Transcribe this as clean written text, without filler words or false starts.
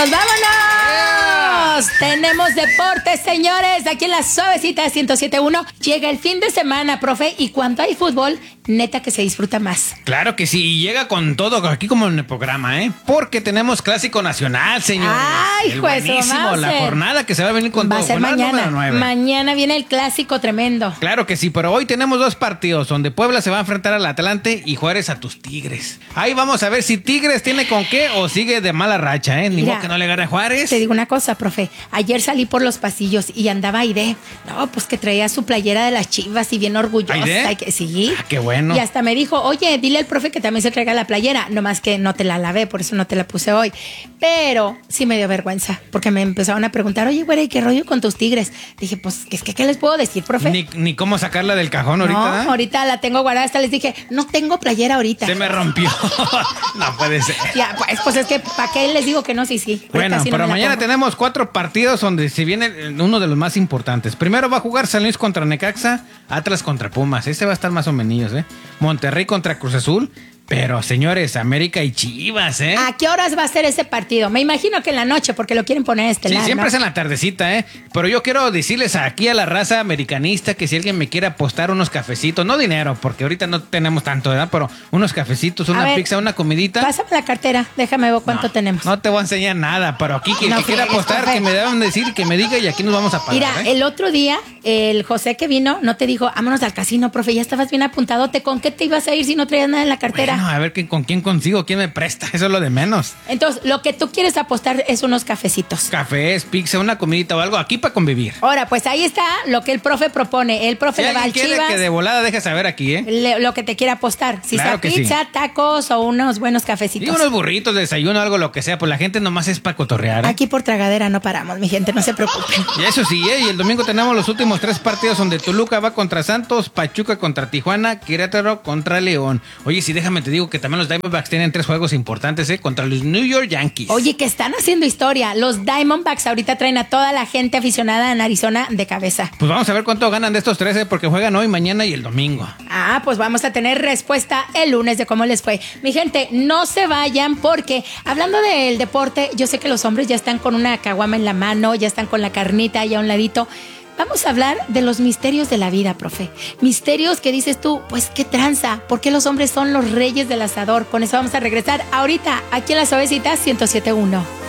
¡Vámonos! Tenemos deportes, señores, aquí en la Suavecita 107.1. Llega el fin de semana, profe, y cuando hay fútbol, neta que se disfruta más. Claro que sí, y llega con todo aquí como en el programa, ¿eh? Porque tenemos Clásico Nacional, señores. ¡Ay, juez! Buenísimo, la jornada que se va a venir con todo. Va a ser mañana. Mañana viene el clásico tremendo. Claro que sí, pero hoy tenemos dos partidos donde Puebla se va a enfrentar al Atlante y Juárez a tus Tigres. Ahí vamos a ver si Tigres tiene con qué o sigue de mala racha, ¿eh? Ni modo que no le gane a Juárez. Te digo una cosa, profe. Ayer salí por los pasillos y andaba Aide. No, pues que traía su playera de las Chivas y bien orgullosa. ¿Aide? Sí. Ah, qué bueno. Y hasta me dijo, oye, dile al profe que también se traiga la playera. Nomás que no te la lavé, por eso no te la puse hoy. Pero sí me dio vergüenza, porque me empezaron a preguntar, oye, güey, ¿qué rollo con tus Tigres? Dije, pues, ¿qué les puedo decir, profe? Ni cómo sacarla del cajón ahorita. No, ahorita la tengo guardada. Hasta les dije, no tengo playera ahorita. Se me rompió. No puede ser. Ya, pues es que, ¿para qué les digo que no? Sí. Bueno, pero mañana tenemos 4 partidos donde se viene uno de los más importantes. Primero va a jugar San Luis contra Necaxa, Atlas contra Pumas. Ese va a estar más o menos, ¿eh? Monterrey contra Cruz Azul. Pero, señores, América y Chivas, ¿eh? ¿A qué horas va a ser ese partido? Me imagino que en la noche, porque lo quieren poner estelar, sí, siempre ¿no? es en la tardecita, ¿eh? Pero yo quiero decirles aquí a la raza americanista que si alguien me quiere apostar unos cafecitos, no dinero, porque ahorita no tenemos tanto, ¿verdad? Pero unos cafecitos, una pizza, una comidita. Pásame la cartera, déjame ver cuánto tenemos. No te voy a enseñar nada, pero aquí quien quiera apostar, que me deban decir, que me diga y aquí nos vamos a pagar. Mira, el otro día, el José que vino, no te dijo, vámonos al casino, profe, ya estabas bien apuntadote. ¿Con qué te ibas a ir si no traías nada en la cartera? Bueno, a ver con quién consigo, quién me presta, eso es lo de menos. Entonces, lo que tú quieres apostar es unos cafecitos. Cafés, pizza, una comidita o algo aquí para convivir. Ahora, pues ahí está lo que el profe propone. El profe le va al Chivas. Si alguien quiere que de volada deje saber aquí, ¿eh? Lo que te quiera apostar. Si claro sea pizza, sí, tacos o unos buenos cafecitos. Y unos burritos, desayuno, algo, lo que sea. Pues la gente nomás es para cotorrear, ¿eh? Aquí por tragadera no paramos, mi gente, no se preocupen. Y eso sí, ¿eh? Y el domingo tenemos los últimos 3 partidos donde Toluca va contra Santos, Pachuca contra Tijuana, Querétaro contra León. Oye, sí, déjame te digo que también los Diamondbacks tienen 3 juegos importantes, ¿eh? Contra los New York Yankees. Oye, que están haciendo historia. Los Diamondbacks ahorita traen a toda la gente aficionada en Arizona de cabeza. Pues vamos a ver cuánto ganan de estos 3, ¿eh? Porque juegan hoy, mañana y el domingo. Pues vamos a tener respuesta el lunes de cómo les fue. Mi gente, no se vayan porque hablando del deporte, yo sé que los hombres ya están con una caguama en la mano, ya están con la carnita ahí a un ladito. Vamos a hablar de los misterios de la vida, profe. Misterios que dices tú, pues qué tranza, ¿por qué los hombres son los reyes del asador? Con eso vamos a regresar ahorita aquí en la Suavecita 107.1.